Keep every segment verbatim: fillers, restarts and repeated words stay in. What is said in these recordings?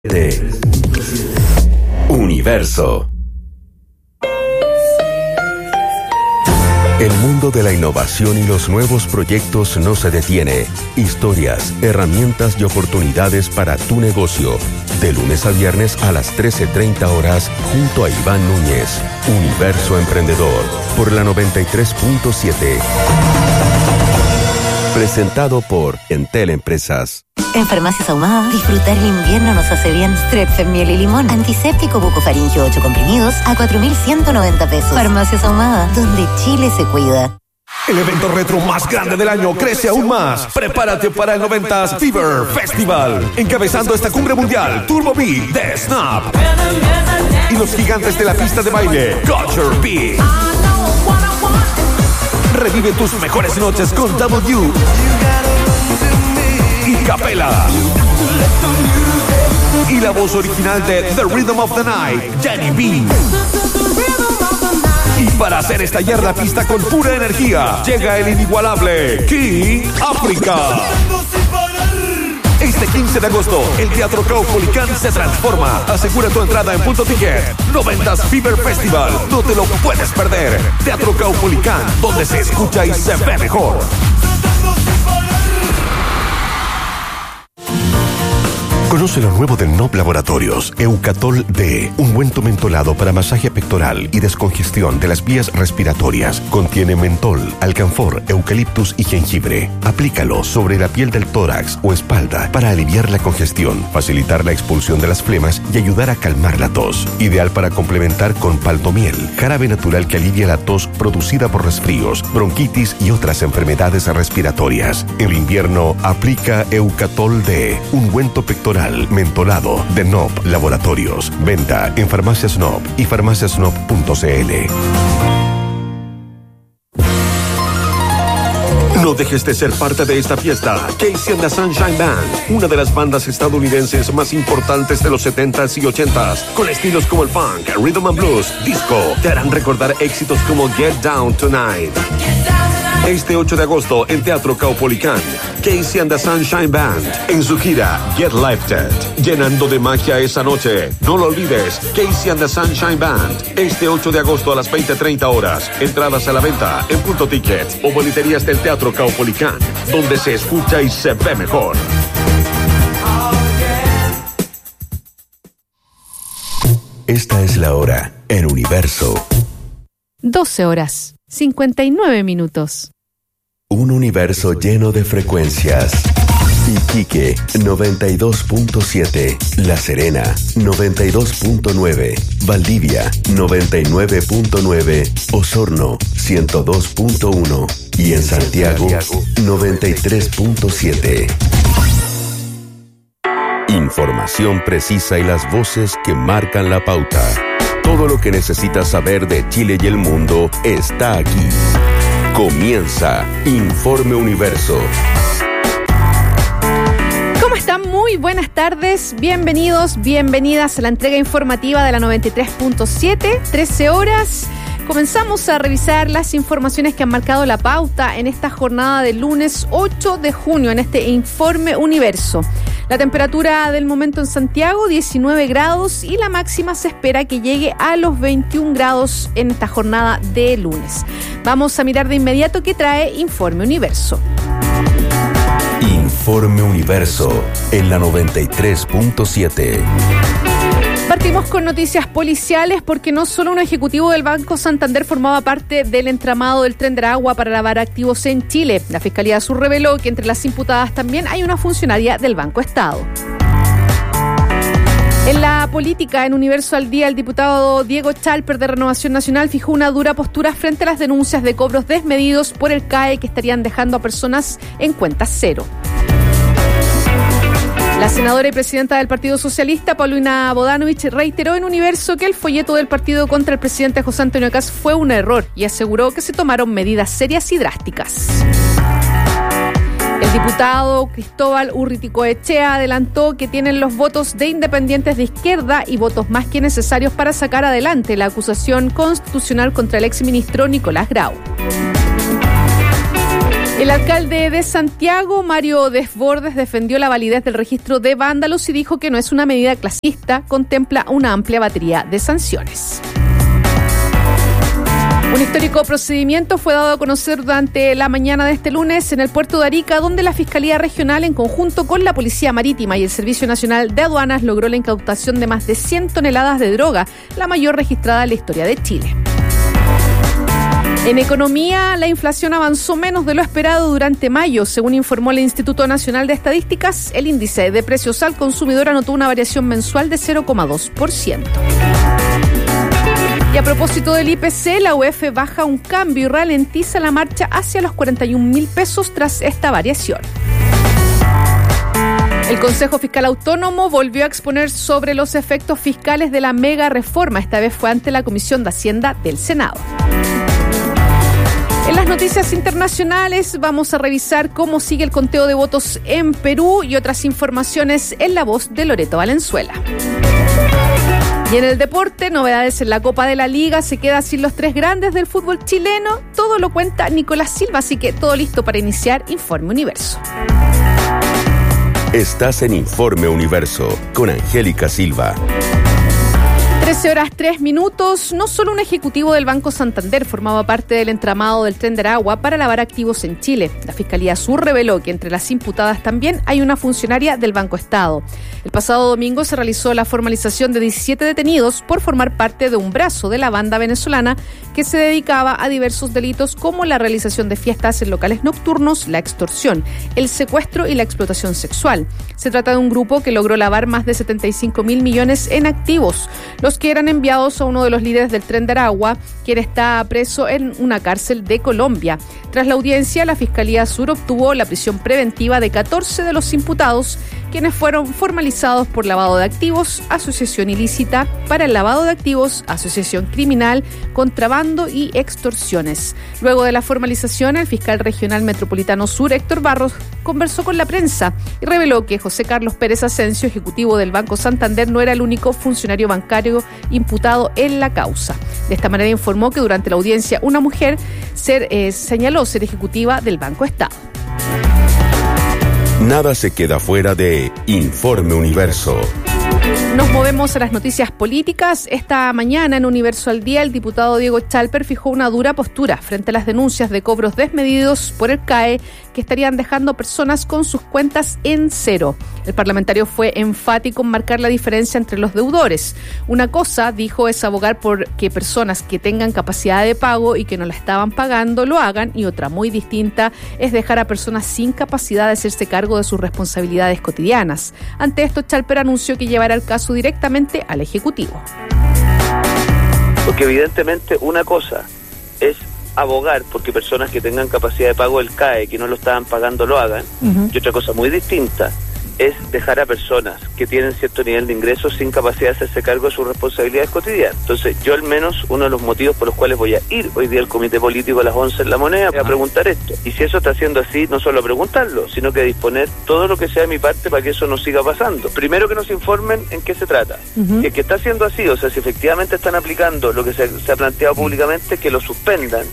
de Universo. El mundo de la innovación y los nuevos proyectos no se detiene. Historias, herramientas y oportunidades para tu negocio. De lunes a viernes a las trece treinta horas junto a Iván Núñez. Universo Emprendedor por la noventa y tres punto siete. Presentado por Entel Empresas. En Farmacias Ahumada, disfrutar el invierno nos hace bien. Strepsen, miel y limón. Antiséptico bucofaringio ocho comprimidos a cuatro mil ciento noventa pesos. Farmacias Ahumada, donde Chile se cuida. El evento retro más grande del año crece aún más. Prepárate para el noventas Fever Festival. Encabezando esta cumbre mundial, Turbo B de Snap. Y los gigantes de la pista de baile, Culture B. Revive tus mejores noches con W y Capela. Y la voz original de The Rhythm of the Night, Jenny B. Y para hacer estallar la pista con pura energía, llega el inigualable King África. Este quince de agosto, el Teatro Caupolicán se transforma. Asegura tu entrada en Punto Ticket. noventas Fever Festival. No te lo puedes perder. Teatro Caupolicán, donde se escucha y se ve mejor. Conoce lo nuevo de N O P Laboratorios, Eucatol D, ungüento mentolado para masaje pectoral y descongestión de las vías respiratorias. Contiene mentol, alcanfor, eucaliptus y jengibre. Aplícalo sobre la piel del tórax o espalda para aliviar la congestión, facilitar la expulsión de las flemas y ayudar a calmar la tos. Ideal para complementar con paltomiel, jarabe natural que alivia la tos producida por resfríos, bronquitis y otras enfermedades respiratorias. En invierno, aplica Eucatol D, ungüento pectoral mentolado de N O P Laboratorios. Venta en Farmacias N O P y farmacias n o p punto c l. No dejes de ser parte de esta fiesta. Casey and the Sunshine Band, una de las bandas estadounidenses más importantes de los setentas y ochentas, con estilos como el funk, rhythm and blues, disco, te harán recordar éxitos como Get Down Tonight. Este ocho de agosto en Teatro Caupolicán, Casey and the Sunshine Band en su gira Get Lifted, llenando de magia esa noche. No lo olvides, Casey and the Sunshine Band, este ocho de agosto a las veinte treinta horas. Entradas a la venta en Punto Ticket o boleterías del Teatro Caupolicán, donde se escucha y se ve mejor. Esta es la hora en Universo. doce horas, cincuenta y nueve minutos. Un universo lleno de frecuencias. Iquique, noventa y dos punto siete. La Serena, noventa y dos punto nueve. Valdivia, noventa y nueve punto nueve. Osorno, ciento dos punto uno. Y en Santiago, noventa y tres punto siete. Información precisa y las voces que marcan la pauta. Todo lo que necesitas saber de Chile y el mundo está aquí. Comienza Informe Universo. ¿Cómo están? Muy buenas tardes. Bienvenidos, bienvenidas a la entrega informativa de la noventa y tres punto siete. trece horas. Comenzamos a revisar las informaciones que han marcado la pauta en esta jornada del lunes ocho de junio, en este Informe Universo. La temperatura del momento en Santiago, diecinueve grados, y la máxima se espera que llegue a los veintiún grados en esta jornada de lunes. Vamos a mirar de inmediato qué trae Informe Universo. Informe Universo en la noventa y tres punto siete. Partimos con noticias policiales porque no solo un ejecutivo del Banco Santander formaba parte del entramado del Tren de Aragua para lavar activos en Chile. La Fiscalía Sur reveló que entre las imputadas también hay una funcionaria del Banco Estado. En la política, en Universo al Día, el diputado Diego Chalper de Renovación Nacional fijó una dura postura frente a las denuncias de cobros desmedidos por el C A E que estarían dejando a personas en cuenta cero. La senadora y presidenta del Partido Socialista, Paulina Bodanovich, reiteró en Universo que el folleto del partido contra el presidente José Antonio Kast fue un error y aseguró que se tomaron medidas serias y drásticas. El diputado Cristóbal Urriticoechea adelantó que tienen los votos de independientes de izquierda y votos más que necesarios para sacar adelante la acusación constitucional contra el exministro Nicolás Grau. El alcalde de Santiago, Mario Desbordes, defendió la validez del registro de vándalos y dijo que no es una medida clasista, contempla una amplia batería de sanciones. Un histórico procedimiento fue dado a conocer durante la mañana de este lunes en el puerto de Arica, donde la Fiscalía Regional, en conjunto con la Policía Marítima y el Servicio Nacional de Aduanas, logró la incautación de más de cien toneladas de droga, la mayor registrada en la historia de Chile. En economía, la inflación avanzó menos de lo esperado durante mayo. Según informó el Instituto Nacional de Estadísticas, el índice de precios al consumidor anotó una variación mensual de cero coma dos por ciento. Y a propósito del I P C, la U E F baja un cambio y ralentiza la marcha hacia los cuarenta y un mil pesos tras esta variación. El Consejo Fiscal Autónomo volvió a exponer sobre los efectos fiscales de la mega reforma. Esta vez fue ante la Comisión de Hacienda del Senado. En las noticias internacionales vamos a revisar cómo sigue el conteo de votos en Perú y otras informaciones en la voz de Loreto Valenzuela. Y en el deporte, novedades en la Copa de la Liga, se queda sin los tres grandes del fútbol chileno. Todo lo cuenta Nicolás Silva, así que todo listo para iniciar Informe Universo. Estás en Informe Universo con Angélica Silva. trece horas tres minutos. No solo un ejecutivo del Banco Santander formaba parte del entramado del Tren de Aragua para lavar activos en Chile. La Fiscalía Sur reveló que entre las imputadas también hay una funcionaria del Banco Estado. El pasado domingo se realizó la formalización de diecisiete detenidos por formar parte de un brazo de la banda venezolana que se dedicaba a diversos delitos como la realización de fiestas en locales nocturnos, la extorsión, el secuestro y la explotación sexual. Se trata de un grupo que logró lavar más de setenta y cinco mil millones en activos, los que eran enviados a uno de los líderes del Tren de Aragua, quien está preso en una cárcel de Colombia. Tras la audiencia, la Fiscalía Sur obtuvo la prisión preventiva de catorce de los imputados, quienes fueron formalizados por lavado de activos, asociación ilícita para el lavado de activos, asociación criminal, contrabando y extorsiones. Luego de la formalización, el fiscal regional metropolitano Sur, Héctor Barros, conversó con la prensa y reveló que José Carlos Pérez Asensio, ejecutivo del Banco Santander, no era el único funcionario bancario imputado en la causa. De esta manera informó que durante la audiencia una mujer ser, eh, señaló ser ejecutiva del Banco Estado. Nada se queda fuera de Informe Universo. Nos movemos a las noticias políticas. Esta mañana en Universo al Día, el diputado Diego Chalper fijó una dura postura frente a las denuncias de cobros desmedidos por el C A E que estarían dejando personas con sus cuentas en cero. El parlamentario fue enfático en marcar la diferencia entre los deudores. Una cosa, dijo, es abogar por que personas que tengan capacidad de pago y que no la estaban pagando lo hagan, y otra muy distinta es dejar a personas sin capacidad de hacerse cargo de sus responsabilidades cotidianas. Ante esto, Chalper anunció que llevará el caso directamente al Ejecutivo. Porque evidentemente una cosa es abogar porque personas que tengan capacidad de pago del C A E, que no lo estaban pagando, lo hagan, uh-huh. Y otra cosa muy distinta es dejar a personas que tienen cierto nivel de ingresos sin capacidad de hacerse cargo de sus responsabilidades cotidianas. Entonces, yo al menos, uno de los motivos por los cuales voy a ir hoy día al Comité Político a las once en La Moneda es a preguntar esto. Y si eso está siendo así, no solo a preguntarlo, sino que a disponer todo lo que sea de mi parte para que eso no siga pasando. Primero, que nos informen en qué se trata. Uh-huh. Si es que está siendo así, o sea, si efectivamente están aplicando lo que se, se ha planteado públicamente, que lo suspendan.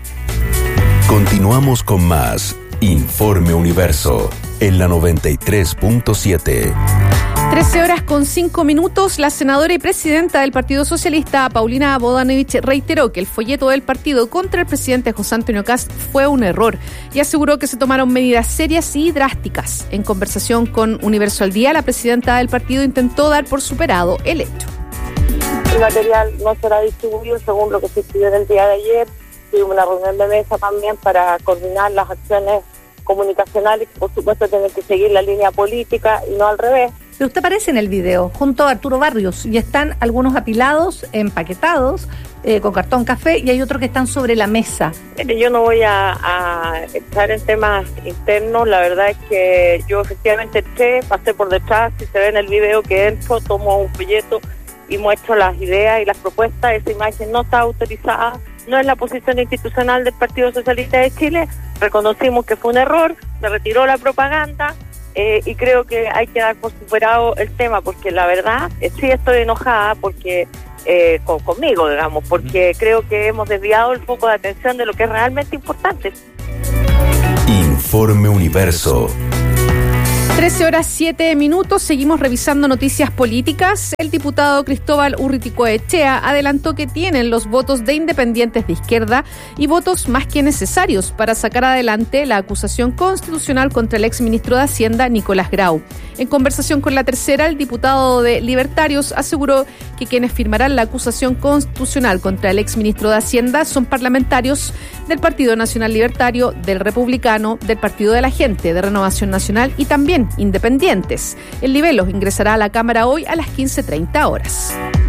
Continuamos con más Informe Universo en la noventa y tres punto siete. trece horas con cinco minutos. La senadora y presidenta del Partido Socialista, Paulina Bodanovich, reiteró que el folleto del partido contra el presidente José Antonio Kast fue un error y aseguró que se tomaron medidas serias y drásticas. En conversación con Universo al Día, la presidenta del partido intentó dar por superado el hecho. El material no será distribuido según lo que se pidió en el día de ayer. Tuvimos una reunión de mesa también para coordinar las acciones comunicacionales, que por supuesto tienen que seguir la línea política y no al revés. Pero usted aparece en el video junto a Arturo Barrios y están algunos apilados, empaquetados, eh, con cartón café, y hay otros que están sobre la mesa. Yo no voy a, a entrar en temas internos. La verdad es que yo efectivamente entré, pasé por detrás, si se ve en el video que entro, tomo un folleto y muestro las ideas y las propuestas. Esa imagen no está autorizada, no es la posición institucional del Partido Socialista de Chile. Reconocimos que fue un error, se retiró la propaganda. Eh, y creo que hay que dar por superado el tema, porque la verdad eh, sí estoy enojada porque eh, con, conmigo, digamos, porque creo que hemos desviado el foco de atención de lo que es realmente importante. Informe Universo. trece horas siete minutos, seguimos revisando noticias políticas. El diputado Cristóbal Urruticoechea adelantó que tienen los votos de independientes de izquierda y votos más que necesarios para sacar adelante la acusación constitucional contra el exministro de Hacienda, Nicolás Grau. En conversación con La Tercera, el diputado de Libertarios aseguró que quienes firmarán la acusación constitucional contra el exministro de Hacienda son parlamentarios del Partido Nacional Libertario, del Republicano, del Partido de la Gente, de Renovación Nacional y también independientes. El libelo ingresará a la Cámara hoy a las quince treinta horas.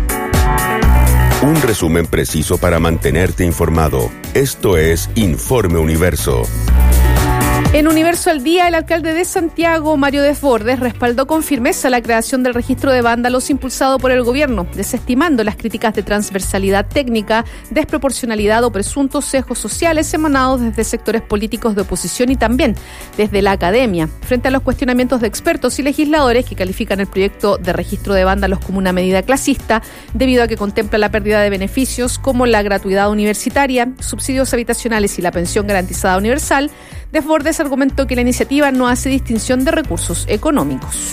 Un resumen preciso para mantenerte informado. Esto es Informe Universo. En Universo al Día, el alcalde de Santiago, Mario Desbordes, respaldó con firmeza la creación del registro de vándalos impulsado por el gobierno, desestimando las críticas de transversalidad técnica, desproporcionalidad o presuntos sesgos sociales emanados desde sectores políticos de oposición y también desde la academia, frente a los cuestionamientos de expertos y legisladores que califican el proyecto de registro de vándalos como una medida clasista, debido a que contempla la pérdida de beneficios como la gratuidad universitaria, subsidios habitacionales y la pensión garantizada universal. Desbordes argumentó que la iniciativa no hace distinción de recursos económicos.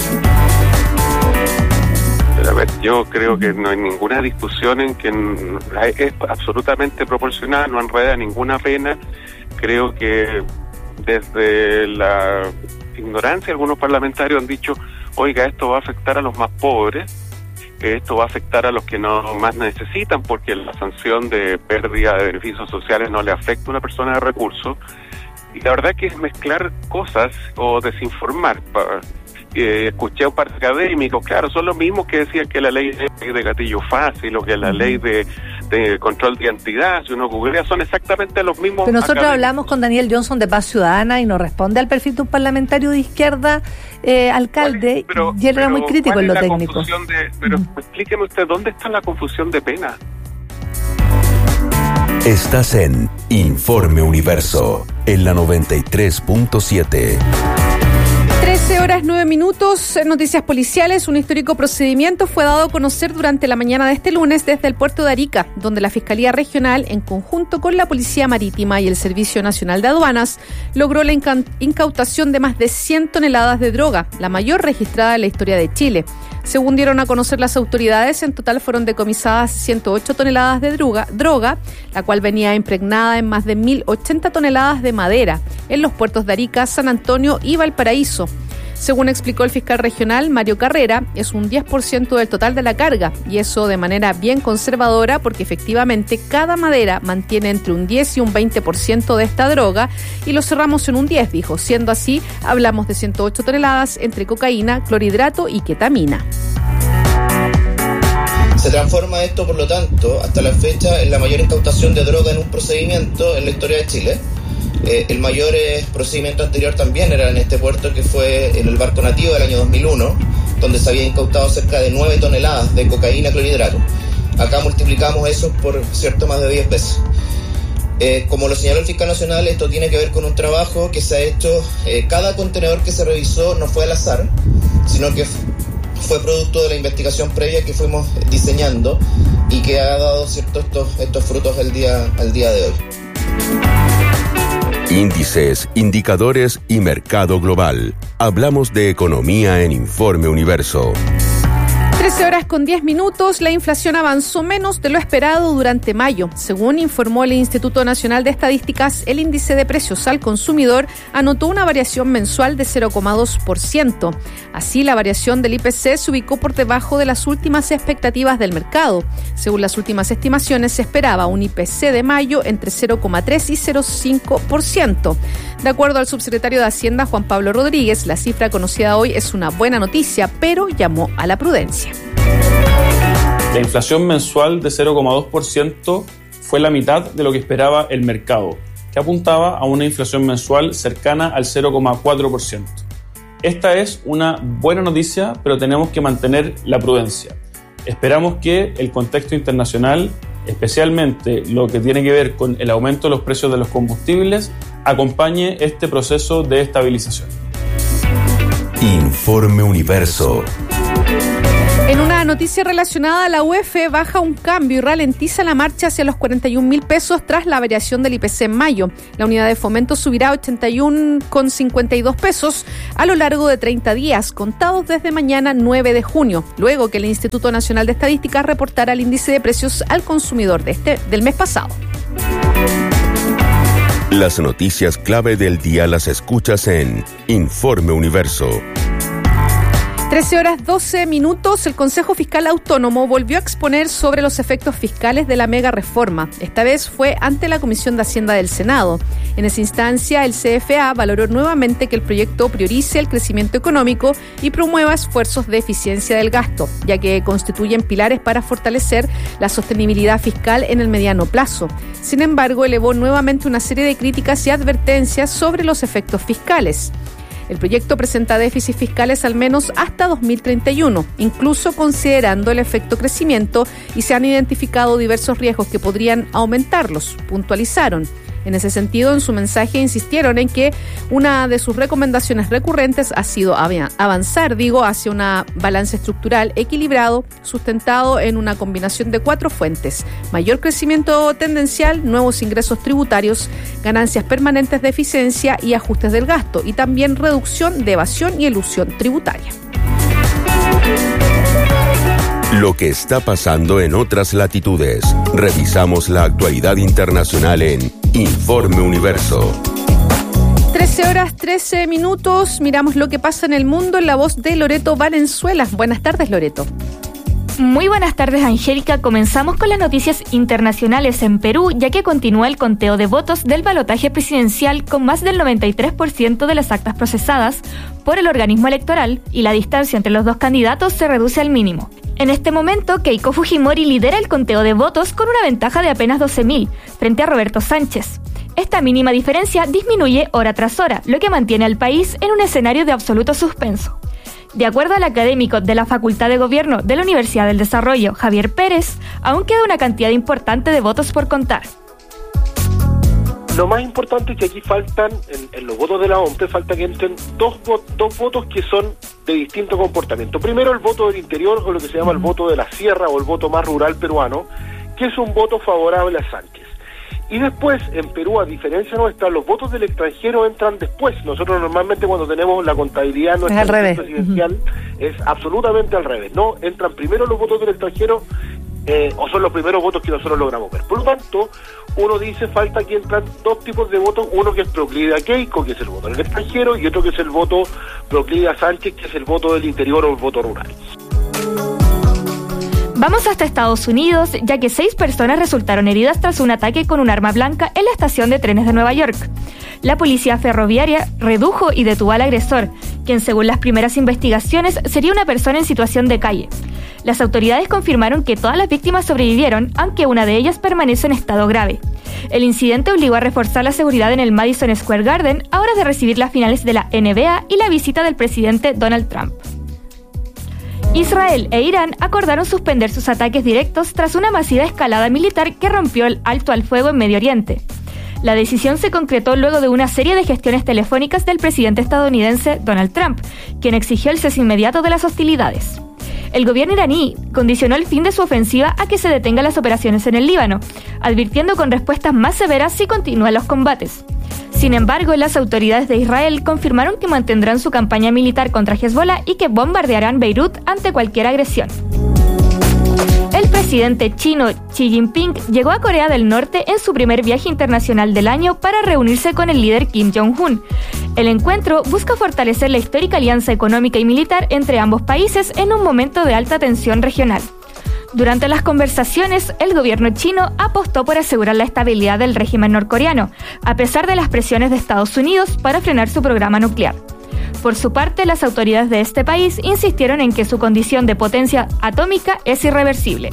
A ver, yo creo que no hay ninguna discusión en que es absolutamente proporcional, no enreda ninguna pena. Creo que desde la ignorancia algunos parlamentarios han dicho, oiga, esto va a afectar a los más pobres, esto va a afectar a los que no más necesitan, porque la sanción de pérdida de beneficios sociales no le afecta a una persona de recursos. Y la verdad que es mezclar cosas o desinformar. Eh, escuché a un par de académicos, claro, son los mismos que decían que la ley de gatillo fácil o que la ley de, de control de identidad, si uno googlea, son exactamente los mismos. Pero nosotros académicos. Hablamos con Daniel Johnson de Paz Ciudadana y nos responde al perfil de un parlamentario de izquierda, eh, alcalde, pero, y él era muy crítico en lo la técnico. De, pero uh-huh. Explíqueme usted, ¿dónde está la confusión de pena? Estás en Informe Universo, en la noventa y tres punto siete. trece horas nueve minutos, noticias policiales. Un histórico procedimiento fue dado a conocer durante la mañana de este lunes desde el puerto de Arica, donde la Fiscalía Regional, en conjunto con la Policía Marítima y el Servicio Nacional de Aduanas, logró la inca- incautación de más de cien toneladas de droga, la mayor registrada en la historia de Chile. Según dieron a conocer las autoridades, en total fueron decomisadas ciento ocho toneladas de droga, droga, la cual venía impregnada en más de mil ochenta toneladas de madera en los puertos de Arica, San Antonio y Valparaíso. Según explicó el fiscal regional Mario Carrera, es un diez por ciento del total de la carga, y eso de manera bien conservadora porque efectivamente cada madera mantiene entre un diez y un veinte por ciento de esta droga, y lo cerramos en un diez, dijo. Siendo así, hablamos de ciento ocho toneladas entre cocaína, clorhidrato y ketamina. Se transforma esto, por lo tanto, hasta la fecha en la mayor incautación de droga en un procedimiento en la historia de Chile. Eh, el mayor eh, procedimiento anterior también era en este puerto, que fue en el barco Nativo del año dos mil uno, donde se había incautado cerca de nueve toneladas de cocaína clorhidrato. Acá multiplicamos eso por cierto más de diez veces. Eh, como lo señaló el fiscal nacional, esto tiene que ver con un trabajo que se ha hecho. Eh, cada contenedor que se revisó no fue al azar, sino que fue producto de la investigación previa que fuimos diseñando y que ha dado cierto estos, estos frutos al día, al día de hoy. Índices, indicadores y mercado global. Hablamos de economía en Informe Universo. trece horas con diez minutos, la inflación avanzó menos de lo esperado durante mayo. Según informó el Instituto Nacional de Estadísticas, el índice de precios al consumidor anotó una variación mensual de cero coma dos por ciento. Así, la variación del I P C se ubicó por debajo de las últimas expectativas del mercado. Según las últimas estimaciones, se esperaba un I P C de mayo entre cero coma tres y cero coma cinco por ciento. De acuerdo al subsecretario de Hacienda, Juan Pablo Rodríguez, la cifra conocida hoy es una buena noticia, pero llamó a la prudencia. La inflación mensual de cero coma dos por ciento fue la mitad de lo que esperaba el mercado, que apuntaba a una inflación mensual cercana al cero coma cuatro por ciento. Esta es una buena noticia, pero tenemos que mantener la prudencia. Esperamos que el contexto internacional, especialmente lo que tiene que ver con el aumento de los precios de los combustibles, acompañe este proceso de estabilización. Informe Universo. En una noticia relacionada a la U E F baja un cambio y ralentiza la marcha hacia los cuarenta y un mil pesos tras la variación del I P C en mayo. La unidad de fomento subirá a ochenta y uno con cincuenta y dos pesos a lo largo de treinta días, contados desde mañana nueve de junio, luego que el Instituto Nacional de Estadística reportara el índice de precios al consumidor de este, del mes pasado. Las noticias clave del día las escuchas en Informe Universo. trece horas doce minutos, el Consejo Fiscal Autónomo volvió a exponer sobre los efectos fiscales de la mega reforma. Esta vez fue ante la Comisión de Hacienda del Senado. En esa instancia, el C F A valoró nuevamente que el proyecto priorice el crecimiento económico y promueva esfuerzos de eficiencia del gasto, ya que constituyen pilares para fortalecer la sostenibilidad fiscal en el mediano plazo. Sin embargo, elevó nuevamente una serie de críticas y advertencias sobre los efectos fiscales. El proyecto presenta déficits fiscales al menos hasta dos mil treinta y uno, incluso considerando el efecto crecimiento, y se han identificado diversos riesgos que podrían aumentarlos, puntualizaron. En ese sentido, en su mensaje insistieron en que una de sus recomendaciones recurrentes ha sido avanzar, digo, hacia un balance estructural equilibrado, sustentado en una combinación de cuatro fuentes: mayor crecimiento tendencial, nuevos ingresos tributarios, ganancias permanentes de eficiencia y ajustes del gasto, y también reducción de evasión y elusión tributaria. Lo que está pasando en otras latitudes. Revisamos la actualidad internacional en Informe Universo. trece horas trece minutos. Miramos lo que pasa en el mundo en la voz de Loreto Valenzuela. Buenas tardes, Loreto. Muy buenas tardes, Angélica. Comenzamos con las noticias internacionales en Perú, ya que continúa el conteo de votos del balotaje presidencial con más del noventa y tres por ciento de las actas procesadas por el organismo electoral, y la distancia entre los dos candidatos se reduce al mínimo. En este momento, Keiko Fujimori lidera el conteo de votos con una ventaja de apenas doce mil frente a Roberto Sánchez. Esta mínima diferencia disminuye hora tras hora, lo que mantiene al país en un escenario de absoluto suspenso. De acuerdo al académico de la Facultad de Gobierno de la Universidad del Desarrollo, Javier Pérez, aún queda una cantidad importante de votos por contar. Lo más importante es que aquí faltan, en, en los votos de la O M P E, falta que entren dos, dos votos que son de distinto comportamiento. Primero, el voto del interior, o lo que se llama el voto de la sierra, o el voto más rural peruano, que es un voto favorable a Sánchez. Y después, en Perú, a diferencia nuestra, los votos del extranjero entran después. Nosotros normalmente cuando tenemos la contabilidad nuestra presidencial uh-huh. es absolutamente al revés, ¿no? Entran primero los votos del extranjero, eh, o son los primeros votos que nosotros logramos ver. Por lo tanto, uno dice, falta que entran dos tipos de votos, uno que es proclive a Keiko, que es el voto del extranjero, y otro que es el voto proclive a Sánchez, que es el voto del interior o el voto rural. Vamos hasta Estados Unidos, ya que seis personas resultaron heridas tras un ataque con un arma blanca en la estación de trenes de Nueva York. La policía ferroviaria redujo y detuvo al agresor, quien según las primeras investigaciones sería una persona en situación de calle. Las autoridades confirmaron que todas las víctimas sobrevivieron, aunque una de ellas permanece en estado grave. El incidente obligó a reforzar la seguridad en el Madison Square Garden a horas de recibir las finales de la N B A y la visita del presidente Donald Trump. Israel e Irán acordaron suspender sus ataques directos tras una masiva escalada militar que rompió el alto al fuego en Medio Oriente. La decisión se concretó luego de una serie de gestiones telefónicas del presidente estadounidense Donald Trump, quien exigió el cese inmediato de las hostilidades. El gobierno iraní condicionó el fin de su ofensiva a que se detengan las operaciones en el Líbano, advirtiendo con respuestas más severas si continúan los combates. Sin embargo, las autoridades de Israel confirmaron que mantendrán su campaña militar contra Hezbollah y que bombardearán Beirut ante cualquier agresión. El presidente chino Xi Jinping llegó a Corea del Norte en su primer viaje internacional del año para reunirse con el líder Kim Jong-un. El encuentro busca fortalecer la histórica alianza económica y militar entre ambos países en un momento de alta tensión regional. Durante las conversaciones, el gobierno chino apostó por asegurar la estabilidad del régimen norcoreano, a pesar de las presiones de Estados Unidos para frenar su programa nuclear. Por su parte, las autoridades de este país insistieron en que su condición de potencia atómica es irreversible.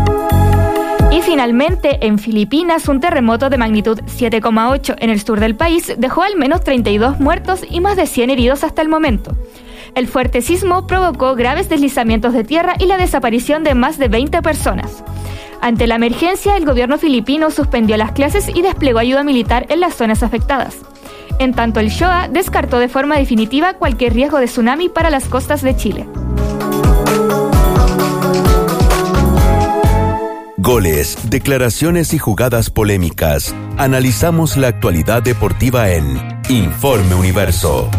Y finalmente, en Filipinas, un terremoto de magnitud siete coma ocho en el sur del país dejó al menos treinta y dos muertos y más de cien heridos hasta el momento. El fuerte sismo provocó graves deslizamientos de tierra y la desaparición de más de veinte personas. Ante la emergencia, el gobierno filipino suspendió las clases y desplegó ayuda militar en las zonas afectadas. En tanto, el S H O A descartó de forma definitiva cualquier riesgo de tsunami para las costas de Chile. Goles, declaraciones y jugadas polémicas. Analizamos la actualidad deportiva en Informe Universo.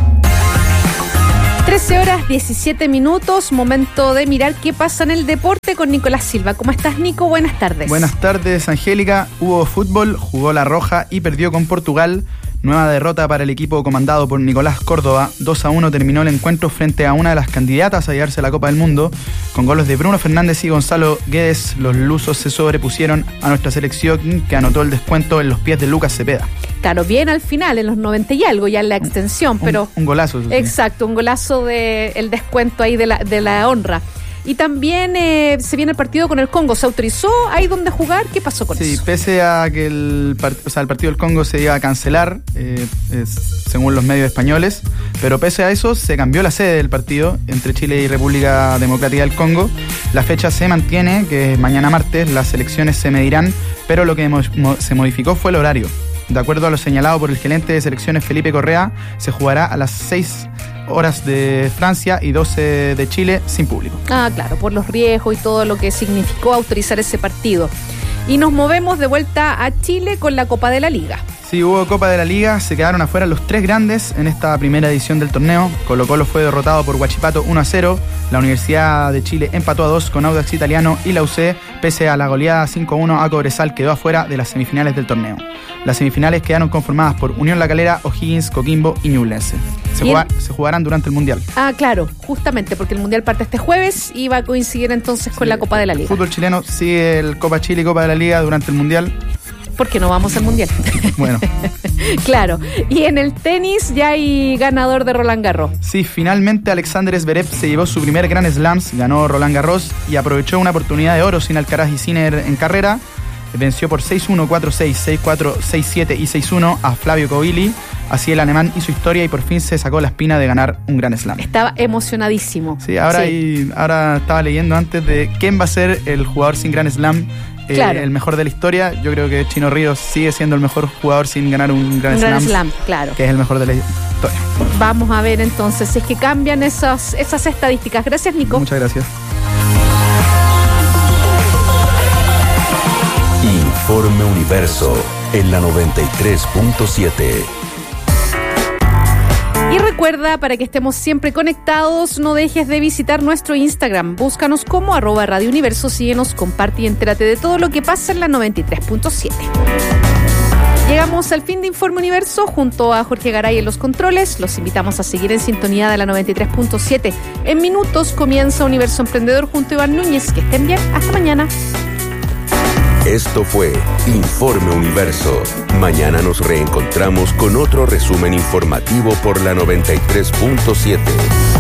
trece horas diecisiete minutos, momento de mirar qué pasa en el deporte con Nicolás Silva. ¿Cómo estás, Nico? Buenas tardes. Buenas tardes, Angélica. Hubo fútbol, jugó La Roja y perdió con Portugal. Nueva derrota para el equipo comandado por Nicolás Córdoba. dos a uno terminó el encuentro frente a una de las candidatas a llevarse la Copa del Mundo. Con goles de Bruno Fernández y Gonzalo Guedes, los lusos se sobrepusieron a nuestra selección, que anotó el descuento en los pies de Lucas Cepeda. Claro, bien al final, en los noventa y algo, ya en la extensión, pero... Un, un golazo. Eso sí. Exacto, un golazo de el descuento ahí de la, de la honra. Y también eh, se viene el partido con el Congo. ¿Se autorizó ahí donde jugar? ¿Qué pasó con sí, eso? Sí, pese a que el, part- o sea, el partido del Congo se iba a cancelar, eh, es, según los medios españoles, pero pese a eso se cambió la sede del partido entre Chile y República Democrática del Congo. La fecha se mantiene, que es mañana martes, las elecciones se medirán, pero lo que mo- mo- se modificó fue el horario. De acuerdo a lo señalado por el gerente de selecciones Felipe Correa, se jugará a las seis horas de Francia y doce de Chile sin público. Ah, claro, por los riesgos y todo lo que significó autorizar ese partido. Y nos movemos de vuelta a Chile con la Copa de la Liga. Sí, hubo Copa de la Liga, se quedaron afuera los tres grandes en esta primera edición del torneo. Colo-Colo fue derrotado por Huachipato uno a cero, la Universidad de Chile empató a dos con Audax Italiano y la U C, pese a la goleada cinco a uno a Cobresal, quedó afuera de las semifinales del torneo. Las semifinales quedaron conformadas por Unión La Calera, O'Higgins, Coquimbo y Ñublense. Se, jugar, se jugarán durante el Mundial. Ah, claro, justamente, porque el Mundial parte este jueves y va a coincidir entonces con sí, la Copa de la Liga. El fútbol chileno sigue el Copa Chile y Copa de la Liga durante el Mundial. Porque no vamos al Mundial. Bueno. Claro. Y en el tenis ya hay ganador de Roland Garros. Sí, finalmente Alexander Zverev se llevó su primer Grand Slams, ganó Roland Garros y aprovechó una oportunidad de oro sin Alcaraz y Sinner en carrera. Venció por seis uno, cuatro seis, seis cuatro, seis siete y seis uno a Flavio Covilli. Así el alemán hizo historia y por fin se sacó la espina de ganar un Grand Slam. Estaba emocionadísimo. Sí, ahora, sí. Hay, ahora estaba leyendo antes de quién va a ser el jugador sin Grand Slam. Eh, claro. El mejor de la historia. Yo creo que Chino Ríos sigue siendo el mejor jugador sin ganar un Grand, un Slam, Grand Slam, claro. Que es el mejor de la historia. Vamos a ver entonces si es que cambian esas, esas estadísticas. Gracias, Nico. Muchas gracias. Informe Universo en la noventa y tres punto siete. Y recuerda, para que estemos siempre conectados, no dejes de visitar nuestro Instagram. Búscanos como arroba Radio Universo, síguenos, comparte y entérate de todo lo que pasa en la noventa y tres punto siete. Llegamos al fin de Informe Universo junto a Jorge Garay en los controles. Los invitamos a seguir en sintonía de la noventa y tres punto siete. En minutos comienza Universo Emprendedor junto a Iván Núñez. Que estén bien. Hasta mañana. Esto fue Informe Universo. Mañana nos reencontramos con otro resumen informativo por la noventa y tres punto siete.